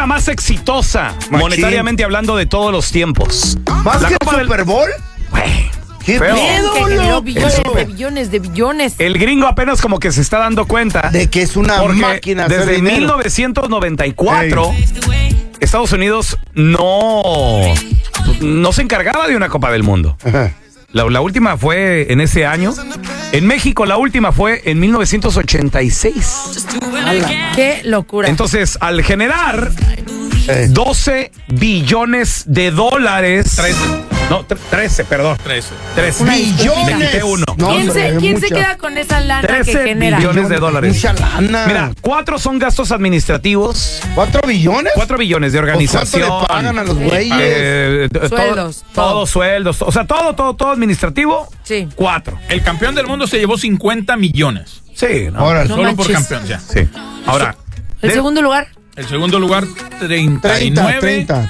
más exitosa, monetariamente hablando, de todos los tiempos. ¿Más la que Copa el Super Bowl? ¡Qué feo! Que generó billones de billones. El gringo apenas como que se está dando cuenta de que es una máquina. Desde 1994, Estados Unidos no se encargaba de una Copa del Mundo. Ajá. La última fue en ese año. En México la última fue en 1986. ¡Qué locura! Entonces, al generar 12 billones de dólares... 13, perdón. 13 billones. Le quité uno. No, ¿Quién se queda con esa lana que 13 genera? billones de dólares. Mucha lana. Mira, 4 son gastos administrativos. ¿4 billones? 4 billones de organización. ¿Cuánto le pagan a los güeyes? Sueldos. Todos sueldos. O sea, todo administrativo. Sí. 4. El campeón del mundo se llevó 50 millones. Sí, ¿no? Ahora, Solo por manches. campeón, ya. Sí. Ahora, ¿El segundo lugar? El segundo lugar, 39. 30.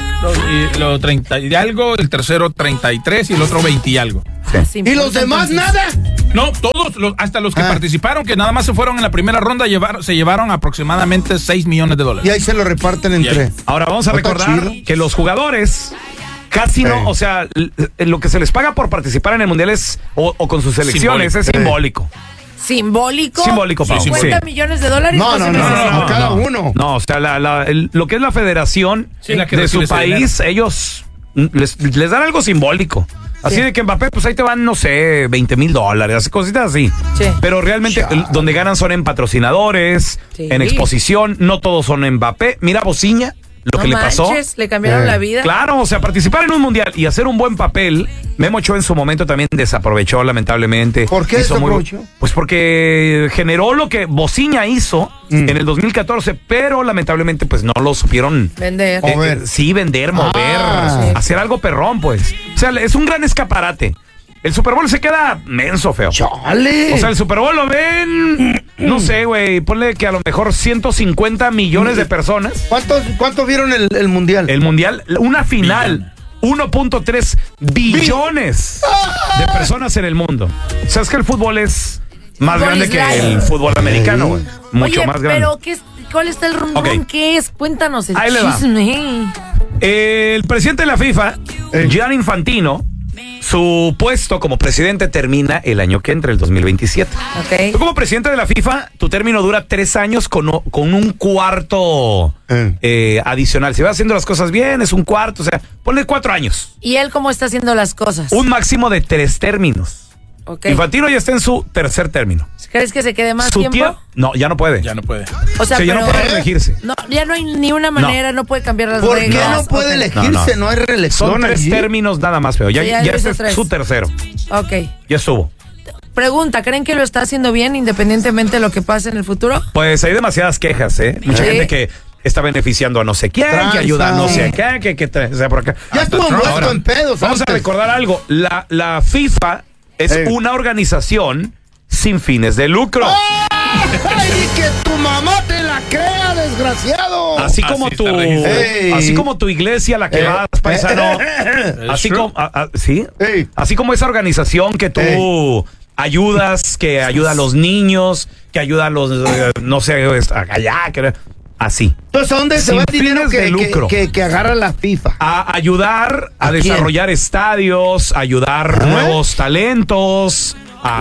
Lo 30 y algo, el tercero 33 y el otro 20 y algo. Sí, ¿Y los demás nada? No, todos, hasta los que participaron, que nada más se fueron en la primera ronda, se llevaron aproximadamente 6 millones de Y dólares. ahí se lo reparten entre. ahora vamos a ¿No está recordar chido? que los jugadores casi no, o sea, lo que se les paga por participar en el mundial es, o con sus selecciones, Simbólico. es simbólico. ¿Simbólico? Simbólico, Pau. 50 millones de dólares. No, cada uno. No, o sea, lo que es la federación Sí, la que de su recibe ese país, ellos les dan algo simbólico. Así de que Mbappé, pues ahí te van, no sé, $20,000, cositas así. Sí. Pero realmente donde ganan son en patrocinadores, Sí. en exposición, no todos son Mbappé. Mira Bociña, lo que le pasó. Le cambiaron la vida. Claro, o sea, participar en un mundial y hacer un buen papel, Memo Ochoa en su momento también desaprovechó, lamentablemente. ¿Por qué desaprovechó? Pues porque generó lo que Bociña hizo en el 2014, pero lamentablemente pues no lo supieron Vender. Mover. vender, mover, Sí. hacer algo perrón, pues. O sea, es un gran escaparate. El Super Bowl se queda menso, feo. ¡Chale! O sea, el Super Bowl lo ven, no sé, güey, ponle que a lo mejor 150 millones de personas. ¿Cuántos vieron el mundial? El mundial, una final, 1.3 billones de personas en el mundo. O sea, es que el fútbol es más Fútbol grande es que grande. el fútbol americano, güey. Mucho Oye, más grande. pero ¿cuál está el rumbo? Ok. ¿Qué es? Cuéntanos el Ahí le va. chisme. El presidente de la FIFA, Gianni Infantino, su puesto como presidente termina el año que entra, el 2027. Ok. Tú como presidente de la FIFA, tu término dura 3 años con un cuarto adicional. Si vas haciendo las cosas bien, es un cuarto, o sea, ponle 4 años. ¿Y él cómo está haciendo las cosas? Un máximo de 3 términos. Ok. Infantino ya está en su tercer término. ¿Crees que se quede más Su tiempo? No, ya no puede. Ya no puede. O sea, O sea, ya no pero- puede reelegirse. No, ya no hay ni una manera, no puede cambiar las ¿Por qué reglas. no puede Ok. elegirse? No hay reelección. Son 3 allí. términos nada más, feo. Ya, Sí, ya ya hizo este es 3. su tercero. Ok. Ya estuvo. Pregunta, ¿creen que lo está haciendo bien independientemente de lo que pase en el futuro? Pues hay demasiadas quejas, ¿eh? Mucha Sí. gente que está beneficiando a no sé quién, Tranza. que ayuda a no sé qué, que o sea, por acá. Ya estuvo envuelto Ahora, en pedos Vamos antes. a recordar algo. La FIFA es una organización sin fines de lucro. ¡Ay, que tu mamá te la crea, desgraciado! Así como Así tu, está registrado. Ey. así como tu iglesia, la que vas, paisano. Así true. como, sí. Ey. Así como esa organización que tú ayudas, que ayuda a los niños, que ayuda a los, no sé, allá, así. Entonces, ¿a dónde se Sin va el dinero fines de lucro. que agarra la FIFA? A ayudar a ¿A quién? desarrollar estadios, a ayudar nuevos talentos,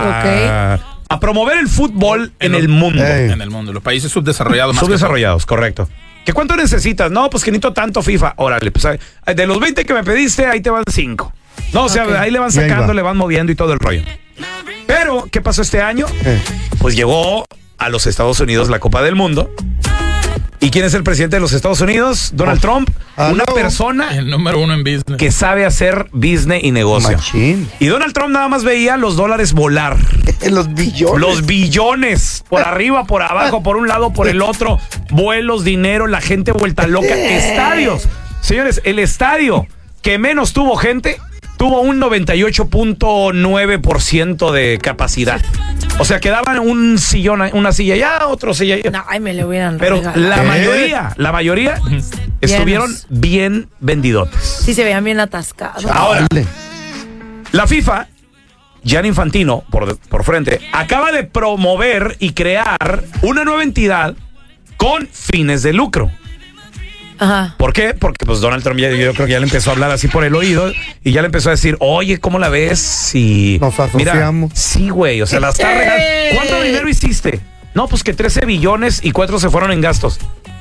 a promover el fútbol en el mundo. En el mundo, los países subdesarrollados más. Subdesarrollados, correcto. ¿Qué cuánto necesitas? No, pues que necesito tanto FIFA. Órale, pues de los 20 que me pediste, ahí te van 5. No, o sea, ahí le van Y ahí sacando, va. le van moviendo y todo el rollo. Pero, ¿qué pasó este año? Pues llegó a los Estados Unidos la Copa del Mundo. ¿Y quién es el presidente de los Estados Unidos? Donald Trump. Una persona El número 1 en business. que sabe hacer business y negocio. Machín. Y Donald Trump nada más veía los dólares volar. Los billones. Los billones, por arriba, por abajo, por un lado, por el otro, vuelos, dinero, la gente vuelta loca, estadios. Señores, el estadio que menos tuvo gente, tuvo un 98.9% de capacidad. O sea, quedaban un sillón, una silla allá, otro silla allá. No, ay, me lo hubieran Pero regalado. la mayoría estuvieron bien vendidotes. Sí, se veían bien atascados. Ahora, la FIFA, Gianni Infantino, por frente, acaba de promover y crear una nueva entidad con fines de lucro. Ajá. ¿Por qué? Porque pues Donald Trump yo creo que ya le empezó a hablar así por el oído y ya le empezó a decir, oye, ¿cómo la ves? Si nos asociamos. Mira, sí, güey, o sea, la está regalando. ¿Cuánto dinero hiciste? No, pues que 13 billones y 4 se fueron en gastos.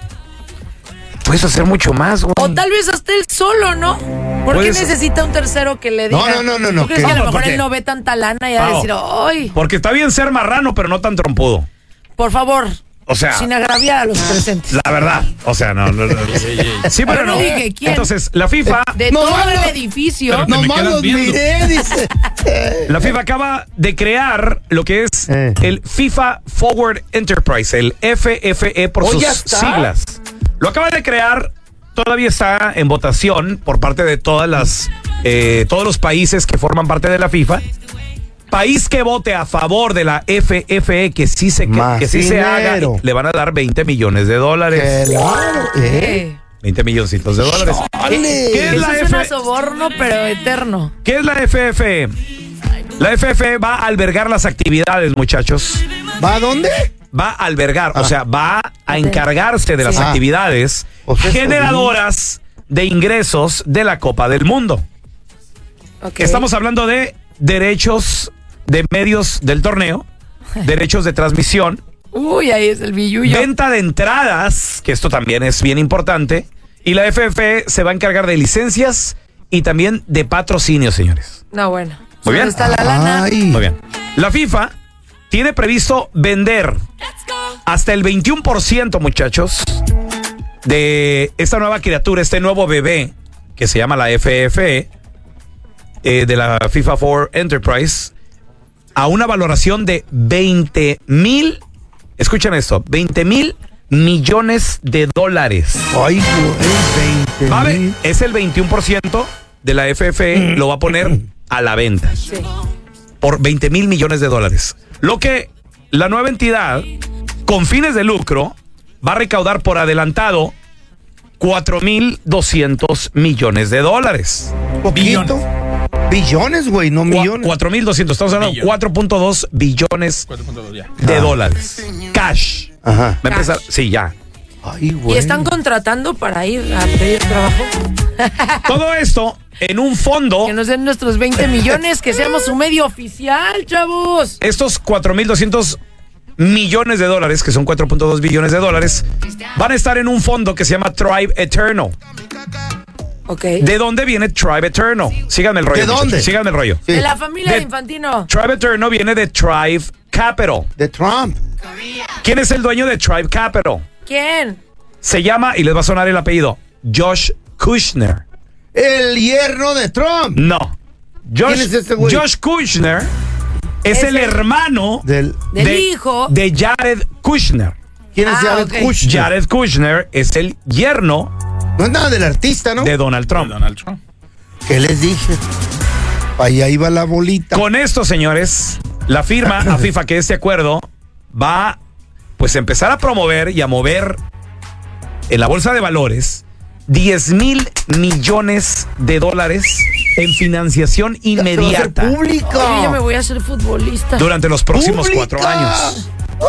Puedes hacer mucho más, güey. O tal vez hasta él solo, ¿no? ¿Por qué necesita un tercero que le diga? No. ¿Tú crees que a lo mejor porque él no ve tanta lana y va a decir, ¡ay! Porque está bien ser marrano, pero no tan trompudo. Por favor. O sea, sin agraviar a los presentes. La verdad, o sea, no. Sí, pero no. Dije, ¿quién? Entonces, la FIFA... De todo el edificio. Nomás los miré, dice. La FIFA acaba de crear lo que es el FIFA Forward Enterprise, el FFE por sus siglas. Lo acaba de crear, todavía está en votación por parte de todos los países que forman parte de la FIFA. País que vote a favor de la FFE, que sí se haga, le van a dar $20 millones. Claro, 20 milloncitos de dólares. ¿Qué es la FFE? Es un soborno, pero eterno. ¿Qué es la FFE? La FFE va a albergar las actividades, muchachos. ¿Va a dónde? Va a albergar, o sea, va a encargarse de las actividades generadoras de ingresos de la Copa del Mundo. Estamos hablando de derechos de medios del torneo, derechos de transmisión. Uy, ahí es el billullo. Venta de entradas, que esto también es bien importante. Y la FFE se va a encargar de licencias y también de patrocinio, señores. No, bueno. Muy bien. ¿Dónde está la lana? Muy bien. La FIFA tiene previsto vender hasta el 21%, muchachos, de esta nueva criatura, este nuevo bebé que se llama la FFE, de la FIFA Forward Enterprise, a una valoración de 20,000, escuchen esto, 20,000 millones de dólares. Ay, güey, 20,000. Es el 21% de la FFE, lo va a poner a la venta. Sí. Por 20,000 millones de dólares. Lo que la nueva entidad, con fines de lucro, va a recaudar por adelantado 4,200 millones de dólares. ¿Poquito? Billones, güey, no millones. 4,200, estamos hablando de 4.2 billones de dólares. Cash. Ajá. Va a empezar, sí, ya. Ay, güey. ¿Y están contratando para ir a pedir trabajo? Todo esto en un fondo. Que nos den nuestros 20 millones, que seamos su medio oficial, chavos. Estos 4,200 millones de dólares, que son 4.2 billones de dólares, van a estar en un fondo que se llama Tribe Eternal. ¿De dónde viene Tribe Eternal? Síganme el rollo. ¿De dónde? Muchachos. Síganme el rollo. Sí. De la familia de Infantino. Tribe Eternal viene de Tribe Capital. De Trump. ¿Quién es el dueño de Tribe Capital? ¿Quién? Se llama, y les va a sonar el apellido, Josh Kushner. El yerno de Trump. No. ¿Quién es este güey? Josh Kushner es el hermano del hijo de Jared Kushner. ¿Quién es Jared Kushner? Jared Kushner es el yerno. No es nada del artista, ¿no? De Donald Trump. ¿Qué les dije? Allá iba la bolita. Con esto, señores, la firma a FIFA que este acuerdo va pues a empezar a promover y a mover en la bolsa de valores 10,000 millones de dólares en financiación inmediata. Yo ya me voy a hacer futbolista. Durante los próximos 4 años.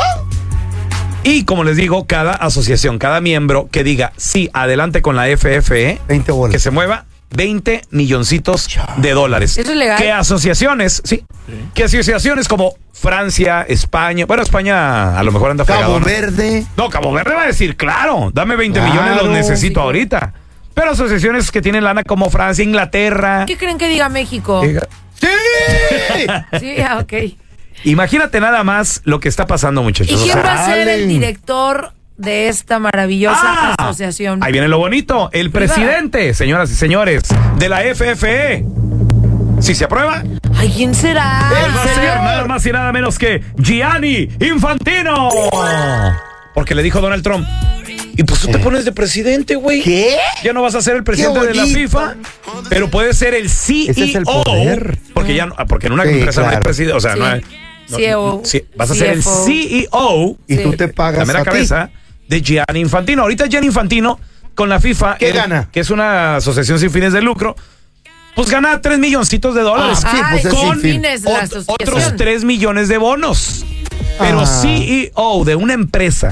Y como les digo, cada asociación, cada miembro que diga sí, adelante con la FFE, 20 bolas. Que se mueva 20 milloncitos de dólares. ¿Eso es legal? Que asociaciones, que asociaciones como Francia, España, bueno, España a lo mejor anda fregado. Cabo Verde. No, Cabo Verde va a decir, claro, dame 20 millones, los necesito ahorita. Pero asociaciones que tienen lana como Francia, Inglaterra. ¿Qué creen que diga México? ¡Sí! Sí, ok. Imagínate nada más lo que está pasando, muchachos. ¿Y quién va a ser el director de esta maravillosa asociación? Ahí viene lo bonito. El presidente, señoras y señores, de la FFE. Si se aprueba, Ay, ¿quién será? él va a ser nada más y nada menos que Gianni Infantino. Porque le dijo Donald Trump, y pues tú te pones de presidente, güey. ¿Qué? Ya no vas a ser el presidente de la FIFA, pero puedes ser el CEO. Ese es el poder. Porque en una empresa no hay presidente, o sea, no hay... CEO. Vas a ser el CEO y tú te pagas la mera cabeza de Gianni Infantino. Ahorita Gianni Infantino con la FIFA, ¿qué gana? Que es una asociación sin fines de lucro, pues gana 3 milloncitos de dólares. Con otros 3 millones de bonos. Pero CEO de una empresa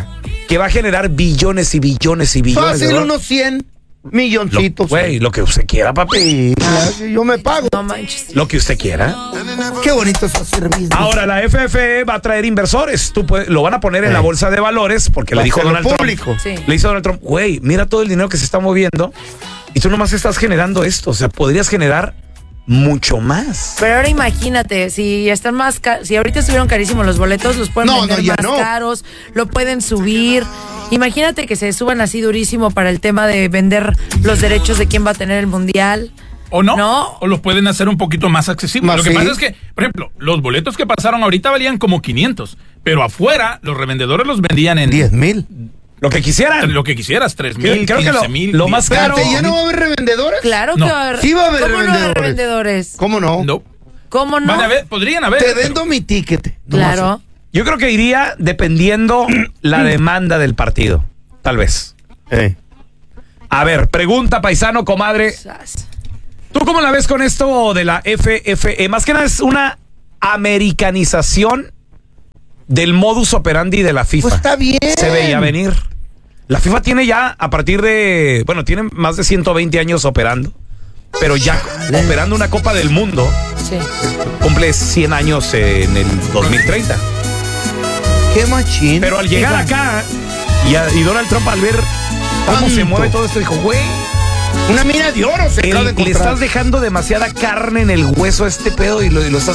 que va a generar billones y billones y billones de Fácil, dólares. unos 100 milloncitos. Güey, lo que usted quiera, papi. Sí, claro, yo me pago. No manches. Lo que usted quiera. Qué bonito es hacer business. Ahora, la FFE va a traer inversores. Lo van a poner en la bolsa de valores porque Va le a dijo ser Donald público. Trump. Sí. Le hizo Donald Trump, güey, mira todo el dinero que se está moviendo y tú nomás estás generando esto. O sea, podrías generar mucho más. Pero ahora imagínate, si están más si ahorita estuvieron carísimos los boletos, los pueden vender ya más caros, lo pueden subir. Imagínate que se suban así durísimo para el tema de vender los derechos de quién va a tener el mundial. ¿O no? No. O los pueden hacer un poquito más accesibles. Lo que pasa es que, por ejemplo, los boletos que pasaron ahorita valían como 500, pero afuera los revendedores los vendían en 10,000. Lo que quisieran. lo que quisieras, 3,000, Creo que 15,000. lo más caro. Espérate, ¿ya no va a haber revendedores? Claro No. que va a haber. Sí va a haber ¿Cómo no va a haber revendedores? revendedores? ¿Cómo no? No. ¿Cómo no? Van a ver, podrían haber. Te pero- vendo mi ticket. Claro. Yo creo que iría dependiendo la demanda del partido. Tal vez. A ver, pregunta, paisano, comadre. Sas. ¿Tú cómo la ves con esto de la FFE? Más que nada es una americanización del modus operandi de la FIFA. Pues está bien. Se veía venir. La FIFA tiene ya, a partir de, bueno, tiene más de 120 años operando, pero ya operando una Copa del Mundo, Sí. cumple 100 años en el 2030. Qué machín. Pero al llegar acá, y Donald Trump al ver cómo Tanto. se mueve todo esto, dijo, güey, Una mina de oro se acaba de le encontrar. estás dejando demasiada carne en el hueso a este pedo y lo estás